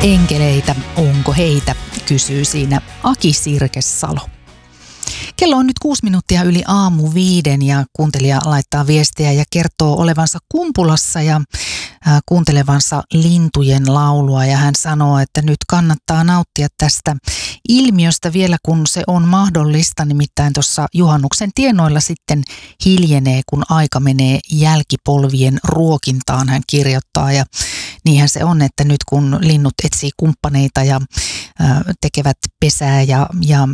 Enkeleitä, onko heitä, kysyy siinä Aki Sirkesalo. Kello on nyt 6 minuuttia yli 4:05 ja kuuntelija laittaa viestiä ja kertoo olevansa Kumpulassa ja kuuntelevansa lintujen laulua. Ja hän sanoo, että nyt kannattaa nauttia tästä ilmiöstä vielä kun se on mahdollista. Nimittäin tuossa juhannuksen tienoilla sitten hiljenee, kun aika menee jälkipolvien ruokintaan, hän kirjoittaa. Ja niinhän se on, että nyt kun linnut etsii kumppaneita ja tekevät pesää ja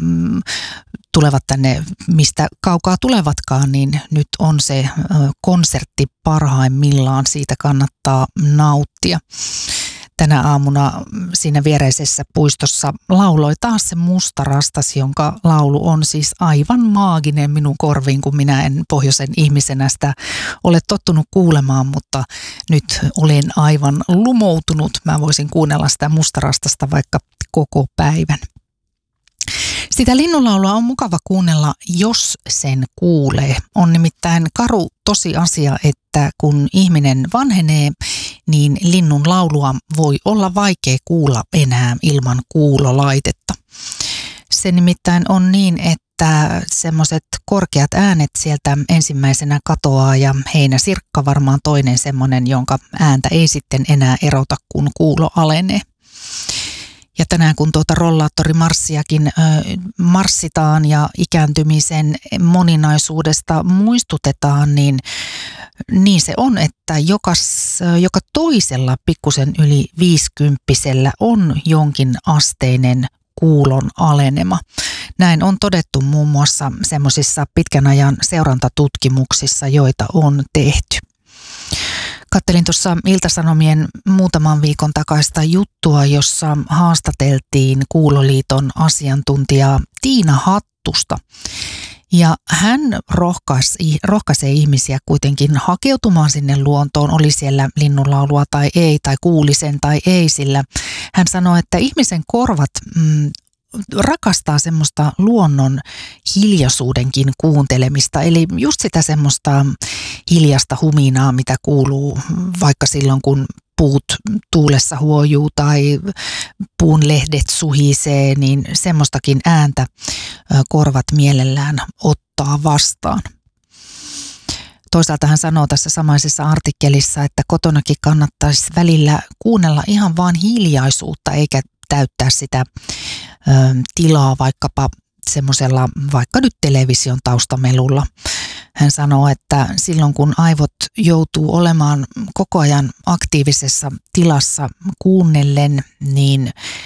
tulevat tänne, mistä kaukaa tulevatkaan, niin nyt on se konsertti parhaimmillaan. Siitä kannattaa nauttia. Tänä aamuna siinä viereisessä puistossa lauloi taas se Musta rastas, jonka laulu on siis aivan maaginen minun korviin, kun minä en pohjoisen ihmisenä sitä ole tottunut kuulemaan, mutta nyt olen aivan lumoutunut. Mä voisin kuunnella sitä Musta rastasta vaikka koko päivän. Sitä linnunlaulua on mukava kuunnella, jos sen kuulee. On nimittäin karu tosiasia, että kun ihminen vanhenee, niin linnun laulua voi olla vaikea kuulla enää ilman kuulolaitetta. Se nimittäin on niin, että semmoiset korkeat äänet sieltä ensimmäisenä katoaa ja heinäsirkka varmaan toinen semmoinen, jonka ääntä ei sitten enää erota, kun kuulo alenee. Ja tänään kun tuota rollaattorimarssiakin marssitaan ja ikääntymisen moninaisuudesta muistutetaan, niin se on, että joka toisella pikkusen yli 50-vuotiaalla on jonkin asteinen kuulon alenema. Näin on todettu muun muassa semmoisissa pitkän ajan seurantatutkimuksissa, joita on tehty. Kattelin tuossa Ilta-Sanomien muutaman viikon takaista juttua, jossa haastateltiin Kuuloliiton asiantuntijaa Tiina Hattusta. Ja hän rohkaisee ihmisiä kuitenkin hakeutumaan sinne luontoon, oli siellä linnunlaulua tai ei, tai kuuli sen tai ei, sillä hän sanoi, että ihmisen korvat rakastaa semmoista luonnon hiljaisuudenkin kuuntelemista, eli just sitä semmoista hiljasta huminaa, mitä kuuluu vaikka silloin, kun puut tuulessa huojuu tai puun lehdet suhisee, niin semmoistakin ääntä korvat mielellään ottaa vastaan. Toisaalta hän sanoo tässä samaisessa artikkelissa, että kotonakin kannattaisi välillä kuunnella ihan vaan hiljaisuutta eikä täyttää sitä tilaa vaikkapa semmoisella vaikka nyt television taustamelulla. Hän sanoo, että silloin kun aivot joutuu olemaan koko ajan aktiivisessa tilassa kuunnellen, niin